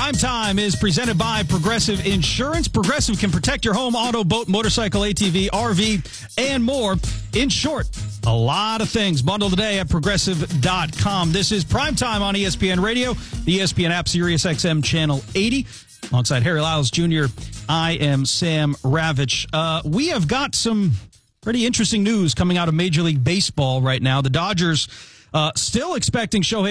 Primetime is presented by Progressive Insurance. Progressive can protect your home, auto, boat, motorcycle, ATV, RV, and more. In short, a lot of things. Bundle today at Progressive.com. This is Primetime on ESPN Radio, the ESPN app, Sirius XM Channel 80. Alongside Harry Lyles Jr., I am Sam Ravitch. We have got some pretty interesting news coming out of Major League Baseball right now. The Dodgers still expecting Shohei